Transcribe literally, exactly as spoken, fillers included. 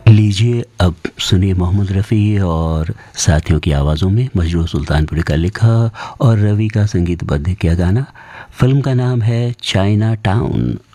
लीजिए अब सुनिए मोहम्मद रफ़ी और साथियों की आवाज़ों में मजरूह सुल्तानपुरी का लिखा और रवि का संगीतबद्ध किया गाना। फिल्म का नाम है चाइना टाउन